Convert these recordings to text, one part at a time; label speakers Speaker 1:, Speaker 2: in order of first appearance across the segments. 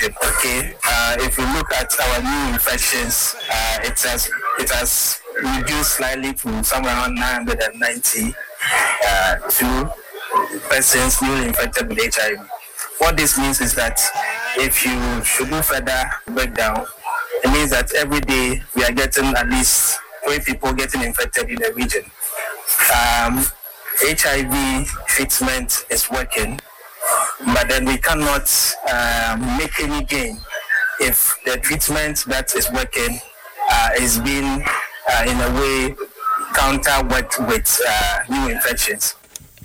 Speaker 1: region. Okay, if we look at our new infections, it has reduced slightly to somewhere around 990 to persons newly infected with HIV. What this means is that if you should do further breakdown, it means that every day we are getting at least 3 people getting infected in the region. HIV treatment is working, but then we cannot make any gain if the treatment that is working is being in a way counter-worked with new infections.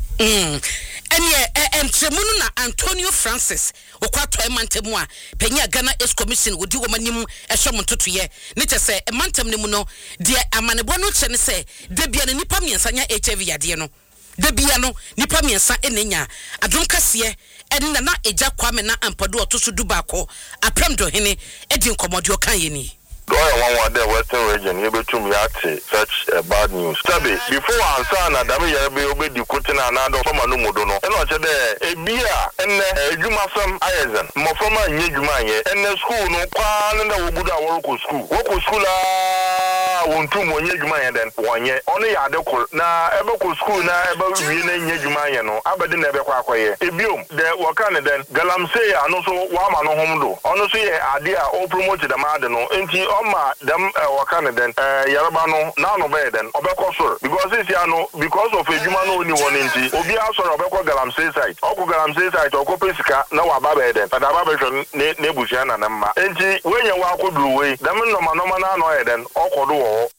Speaker 2: And Tremuna Antonio Francis, Okato Emantemua, Penya Ghana S Commission would do Manimu, a shaman to ye. Nature say, a mantam nemuno, dear Amanebono Chenese, Debian Nipamian Sanya HIV Adiano. Debiano, Nipamian San Enenya, Aduncasie, Edina Eja Kwamena and Padua to Sudubako, a premdo hene, Edin Comodio Kayeni.
Speaker 3: One day Western region, you to me such bad news. Sabi, before I saw that I be obeyed the Kutina and I don't from a Numudono. And I said, a beer and Juma from Ayazen, Mofoma Nijumaya, and the school no quan and the Buddha Woko school. Woko school won't two more Nijumaya than 1 year. Only Adoko. Now, Eboko school now about Nijumaya no, Aberdeen never quack. A biom, the Wakana then, Galamse, and also Wamano Hondo. Honestly, idea all promoted the Madano, and them Wakana then Yarabano now no better than Obekosur because this year because of a human only one inti Obia sort of Obeko Galamse site Oko Galamse site Oko Pesika now Ababe then but Ababe Nebusiana Nama Enti when you walk blue way them no manoma no then Oko do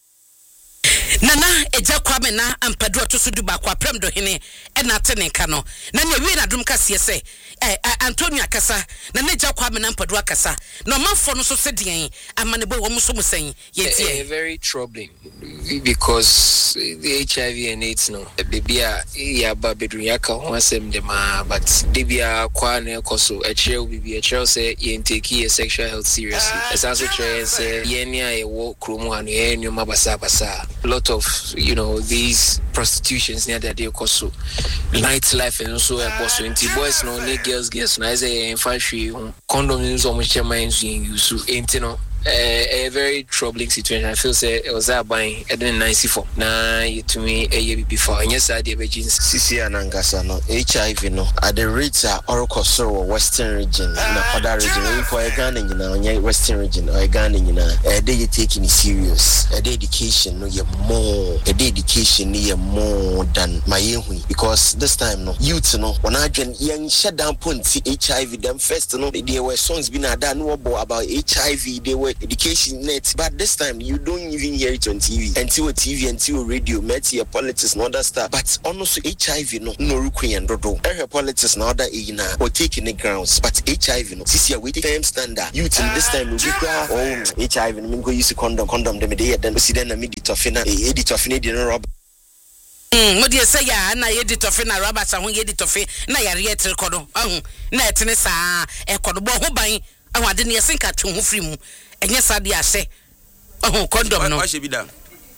Speaker 2: Nana eja kwame na ampadua to suduba kwa premdo hene na tene kano na ne wi na dum kase se Antonio akasa na ne eja kwame na ampadua akasa no manfo no so sedien amanebo wo muso musen ye
Speaker 4: very troubling because the HIV and AIDS no baby ya ba bedru yaka ho asem dem but debia kwa na ekoso a chew bibi a chew say ye take your sexual health seriously as also try say ye nia ye wo kromo anu ye nyoma basa lot of these prostitutions near that they also nightlife and also a boss 20 boys no only girls no as a infantry condoms on which minds you so ain't a very troubling situation. I feel say it was buying at 94 na to me a year before and yes I did
Speaker 5: CC and Angasa no HIV no at the rates are Oracle Western region na other region for a Ghana Western region or a Ghana they taking it serious a dedication no more a dedication more than my because this time no youth no when I young shut down point HIV them first no there were songs being done about HIV they were education net but this time you don't even hear it on TV until radio met your politics and other stuff but also HIV no ruku and dodo politics and other or taking the grounds but HIV no this year we take standard youth in this time we HIV no go use condom them then see then me ditofina editofina dey no rub
Speaker 2: mo dey say ya na editofina rubber sa ho editofi na ya re kodo na etene saa ekodo bo ho ban awade ne yesenka twe ho firi mu enye sade ase condom no
Speaker 6: wa bi da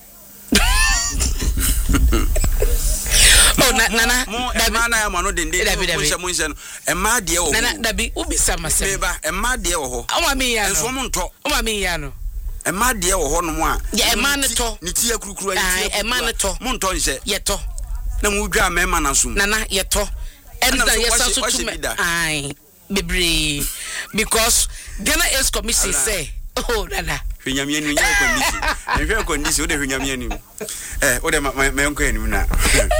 Speaker 2: nana
Speaker 6: dabi na ya mano dende mo nse no ema de wo
Speaker 2: nana dabi ubisa masem
Speaker 6: beba ema de wo ho
Speaker 2: o mi ya no
Speaker 6: enso mo nto
Speaker 2: o mi ya no
Speaker 6: ema de wo ho no mo a
Speaker 2: ya ema ne to
Speaker 6: ni tie kurukuru ani tie
Speaker 2: ema ne to
Speaker 6: mo nto nse
Speaker 2: ye to
Speaker 6: na mo dwa mema na sum
Speaker 2: nana ye to enda ye sa so to me ai bebre because Ghana S Commission say nana
Speaker 6: hwenyame anu nya condition ehwe condition o de hwenyame anu o de me nko anu na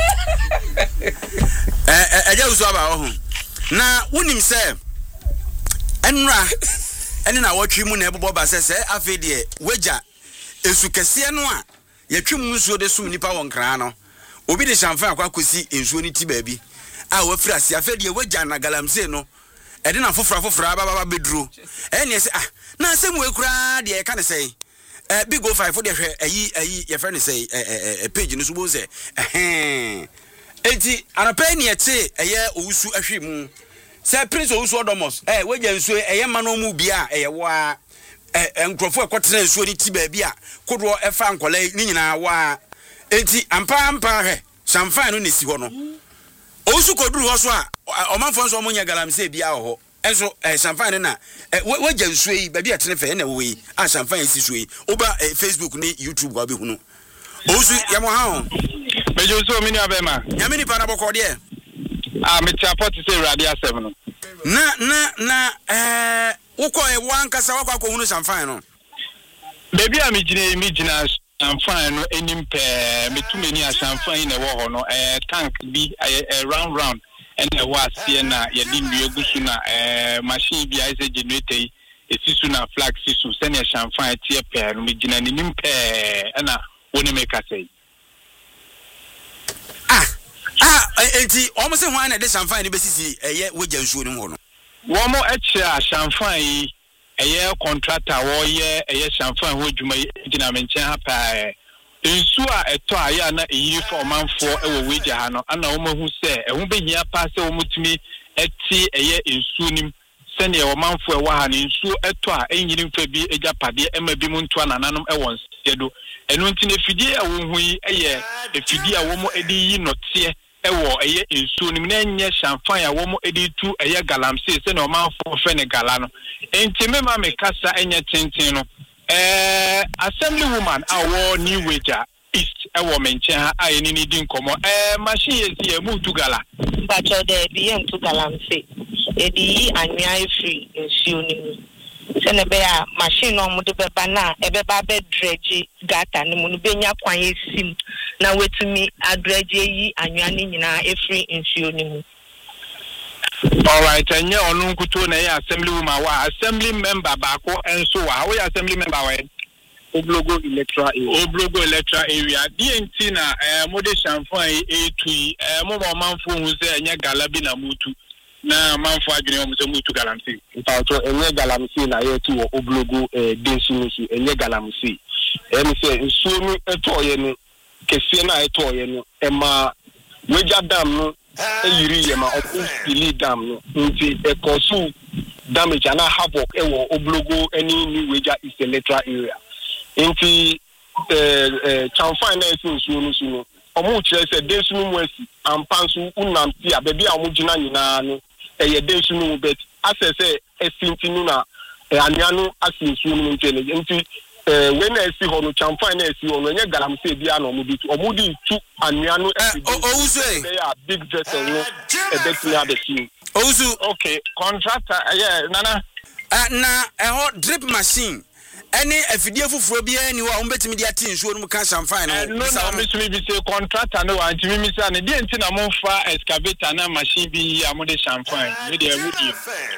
Speaker 6: eja uso aba ho na wonim se enra ene na wotwe mu na ebobo ba se afi de weja esu kese no a yetwe mu nsuo de sum nipa won kran no obi de shamfa akwa kosi nsuo ni ti baabi a wafiri ase afi de weja na galamse no ede na fofora baba beduro ene se na se mu ekura de e ka ne sei big go 5 for de hwe ayi ye friend say page no so bo se enti anapa ni ete eye owusu ahwe mu se prince owusu odomos weja nsuo eye ma no mu bia eye wa enkrofo ekotena nsuo ni ti baabi a kodo efa nkola ni nyina wa enti ampa hwe samfa no nesi ho no owusu koduru ho so a omanfo nso mo nya galamse bia ho enso champagne na wagya nsuo yi ba bi atene fe na wo yi a champagne si suo yi oba Facebook ni YouTube ba be hunu ozu yamo ha
Speaker 7: mejo so mini abema
Speaker 6: nyame ni pa na bokọ de
Speaker 7: me support say radio 7 no
Speaker 6: na wokọ wan kasa wakọ hunu champagne no
Speaker 7: baby am gina champagne no enim pe metumeni a champagne na wo ho no tank bi round and was here na ye di nduegusu na machine bi ai se generator esisu na flag sisu sene champagne tie pe no gina nim pe na woni make say
Speaker 6: enti almost one na de champagne ni besisi eye wogya nsuo ni ho no
Speaker 7: wo mo eche champagne eye contractor wo ye eye champagne ho dwuma gina menchen ha pa nsu a eto aya na eyi for manfo ewo weja ha no ana wo mahu se ehu behia pa se wo mutumi eti eye nsu nim se ne wo manfo ewa ha ne nsu eto a enyiri mfa bi ejapade ema bi mu nto anananom ewo nsedo enu nti ne fidie ewo hu yi eye efidie a wo mo edi yi note ewo eye nsu nim na enye champagne a wo mo edi tu eye galamsey se ne wo manfo fe ne gala no enti me ma me kasa enye tenten no assemblywoman awo new wager east ewo menchen ha ayeni ni din komo machine yesi e mu tugala
Speaker 8: bacho de bi en tugala mse e di anwa free nsuo ni se ne be a machine no mu de be ba na e be ba be dredge gata ni mu no be nya kwan esim na wetumi adredge yi anwa ni nyina e free nsuo ni mu.
Speaker 7: All right, and you on kuto na assemblywoman wa assembly member bako enso wa we assembly member wa Oblogo electoral area DNT na mode champagne e2 mo manfo hu se enye gala bi na mutu na manfo adwene mo se mutu galamsi ntato enye galamsi na yetu wo Oblogo densu su enye galamsi se nsuo nu eto ye no kese na eto ye no ema weja dam no eyiri ye ma opili dam no nti ekosu damage na havoc ewo Oblogo any new weja is electoral area nti champagne na esinsuo no suno omo kire se densu no mu asi ampansu unamti a bebi a omo gina nyina no eye densu no bet asese esinti no na anua no asinsuo no nti when I see hono champagne na see hono nye galamsey bia na omo di tu anua no
Speaker 6: owusu
Speaker 7: they are big vessel no ebetini abesi
Speaker 6: owusu
Speaker 7: okay contractor nana
Speaker 6: na drip machine any afidie fufuro bia ni wa ombetimi dia tin nsuo no ka champagne
Speaker 7: no na misumi bi say contractor no wa ntimi mi say na die nti na monfa excavator na machine bi amode champagne we dey wood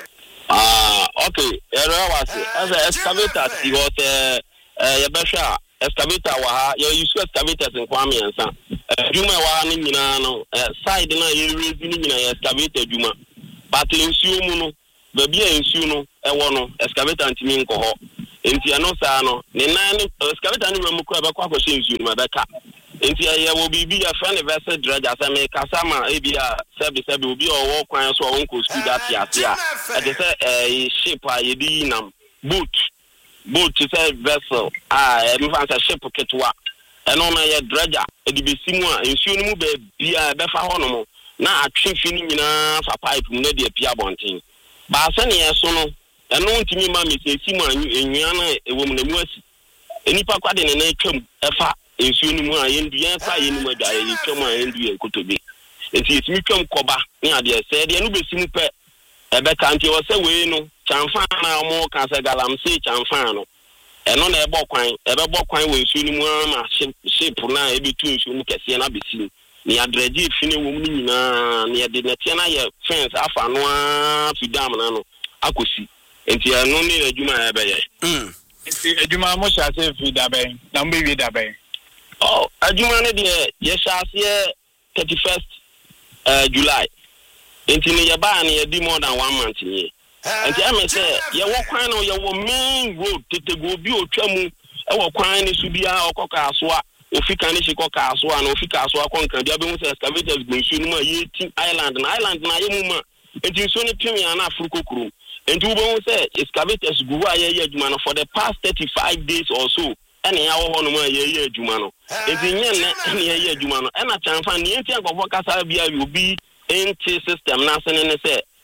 Speaker 9: okay was as a excavator he was yebesha excavator wa ha you use excavators in kwame ensa djuma wa ni nyina no side na ye raise ni nyina excavator djuma but nsuo mu no ba bia nsuo no ewo no excavator ntimi nko ho enti ano sa no ne nan excavator ni mamu kura ba kwa kwahye nsuo no ba ka enti ye wo bibi ya friend vessel dredger say me kasama e bia sebi obi owo kwan so won ko school that year e dey say ship a ye di nam boat to say vessel me fancy ship ketwa eno na ye dredger e di besimu a nsuo no mu ba bia be fa ho no mo na atwe fi ni nyina fa pipe mu na de apia bonten ba se ne ye so no eno ntimi ma me se simu anwua na ewo mu na mu asi enipa kwade ne na twam efa nsuo no mu a ye ndu ye fa ye ni mu adwa ye twam a ye ndu ye kotobe enti etimi twam koba ne ade se de no besimu pe ebe kanti wo se we no champagne na mo kan se galamsey champagne no eno na ebe bokwan we nsuo no mu ma ship na ebi tu nsuo mu kese na besi ni adreji fini wo mu nyina ni de netia na ye fence afa no a fidam na no akosi enti eno ni adwuma ebe ye
Speaker 7: enti adwuma mo sha se fidaben na mbe wi daben
Speaker 9: adwuma ne de ye sha se 31st July enti ni ye ba na ye di more than 1 month ni enti am say ye wo kwan no ye wo main road tetego bi otwamu e wo kwan ni su bia okoka asoa ofika ni shikoka asoa na ofika asoa konkan bia be mu say excavators gbensu ni ma ye ti island na ye mu ma enti so ni pimi ana afruko kuro enti wo bo say excavators gugu aye adwuma no for the past 35 days or so ene ya wo ho no ma ye adwuma no enti nye ne ye adwuma no ena chanfa ni enti akofo kasa bia obi enti system na sene ne say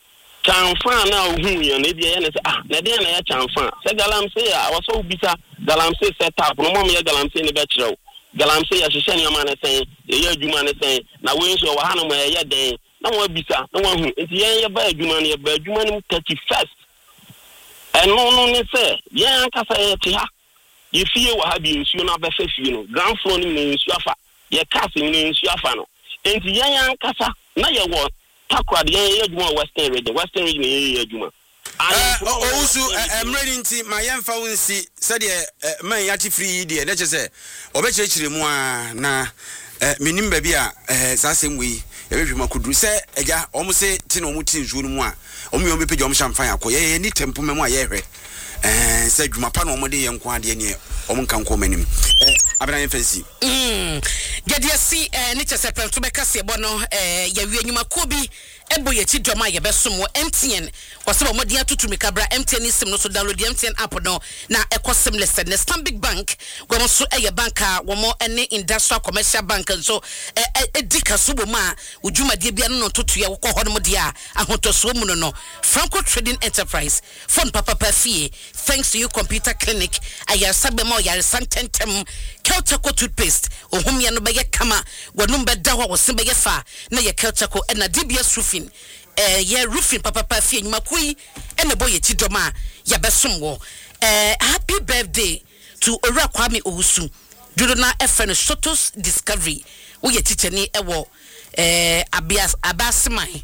Speaker 9: Chanfan na ohu ye na bia ye na say na dey na ya chanfan say galamsey a waso bisa galamsey setup no mom ye galamsey ne be kire galamsey ya hye ne ma na say ye adwuma ne say na we nso wa ha no ma ye den na mo bisa na wo hu enti ye ba adwuma ne ye ba adwuma ne 31st no ne say ye anka say ye te ha ye fie wa ha bi nsuo na be fa fie no ground floor ni nsuo afa ye cast ni nsuo afa no enti ye anka sa na ye wo takwa de ye adwuma western region ye adwuma
Speaker 6: also I'm ready to my yamfa wonsi said man yati free de na che se obekirikire mu a na menim ba bia sasem wi e behwema kuduru se eja omo se ti na omo ti nzuo no mu a omo yo bepeje omo shamfan akọ ye ni tempo memu a ye hwe se adwuma pa na omo de ye nko ade ne omo nka nko manim abran yemfansi
Speaker 2: Gedia si ni che se pem to be kase bo no ya wi anyuma ko bi ebo ye ti dwama ye besom wo MTN kwase mo de atutumi kabra MTN sim no so download the MTN app no na ekosem lesson ne Stanbic Bank go mo so eye banka wo mo ene industrial commercial bank so edika so bo ma udwuma de bia no totu ye wo ko hono mo de a ahotoso mu no Franco Trading Enterprise phone papa fie thanks to you computer clinic ayasabe ma yaresantentem Keltaco toothpaste ohum ye no be ye kama wonum be da ho wo se be ye fa na ye Keltaco na DBS roofing ye roofing papa fie nyuma kui ene boy ti doma ya besom wo happy birthday to Ora Kwame Owusu dudo na FN Shotos Discovery wo ye teacher ni ewo Abasimai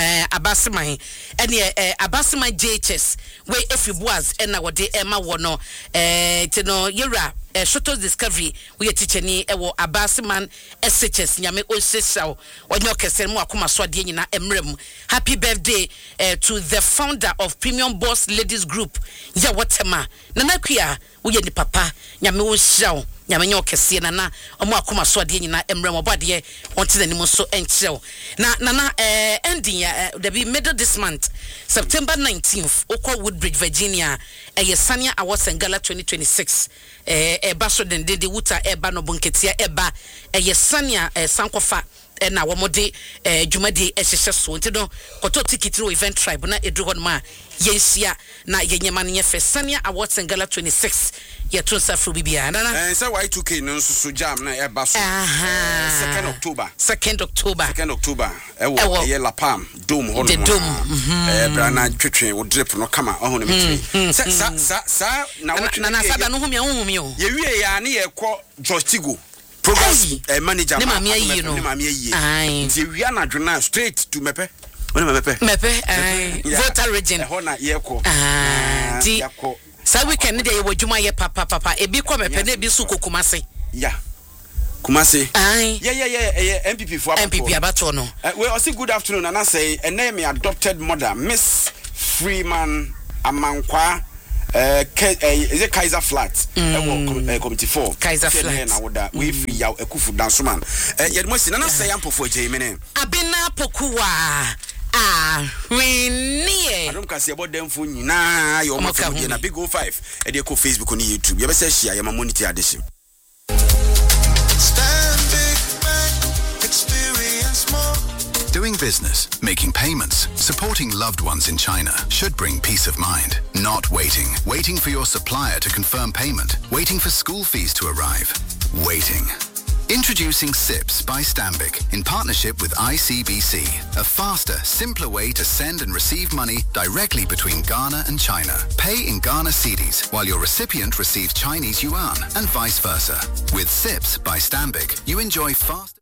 Speaker 2: ene Abasimai JHS we efibuaz ena wode ema wo no tino yera Shotos Discovery we teacher ni ewo Abasiman SHS nyame osesa onyo kese mu akoma so ade nyina emrem. Happy birthday to the founder of Premium Boss Ladies Group ya wotema nana kwia we ni papa nyame oshaw nyame nyo kese nana omo akoma so ade nyina emrem obade wonte nanim so enchew na nana ending there be middle this month September 19th Oko Woodbridge Virginia Sania Awards and Gala 2026 eba so den de wuta eba no bonketia eba Sania sankofa na womode dwumade ehhehye so ntido koto ticket no event tribe na edu hon ma yensia na yenyema ne yefe Sania Awards and Gala 26 yeto safro bibia na
Speaker 6: say Y2K no so jam na eba so 2nd October ewo ye La Palm Dome hon brana twetwe wo drip no kama ohun me sa na
Speaker 2: na sada no humia
Speaker 6: ye wie ya na ye kɔ Jostigo program manager
Speaker 2: ne mama yi no
Speaker 6: nti wia na dwena straight to mepe
Speaker 2: voter region
Speaker 6: hona ye kɔ
Speaker 2: ti sa weekend dey wo dwuma ye papa ebi kɔ mepe na ebi su kokumase
Speaker 6: ya Kumasi. Yeah. MPP
Speaker 2: abato no.
Speaker 6: We also good afternoon and I say a name adopted mother Miss Freeman Amankwa is it Kaiser Flat committee 4
Speaker 2: Kaiser Flat
Speaker 6: na woda we free ya ekufu danso man ye mo si na say am pofo je me ne
Speaker 2: abina pokuwa we nie
Speaker 6: adom kase about them for nyina ye o ma for na big 05 e dey ko Facebook on YouTube ye be say share ye ma monitor addition.
Speaker 10: Experience more. Doing business, making payments, supporting loved ones in China should bring peace of mind. Not waiting. Waiting for your supplier to confirm payment. Waiting for school fees to arrive. Waiting. Introducing SIPS by Stanbic in partnership with ICBC. A faster, simpler way to send and receive money directly between Ghana and China. Pay in Ghana cedis while your recipient receives Chinese yuan and vice versa. With SIPS by Stanbic, you enjoy fast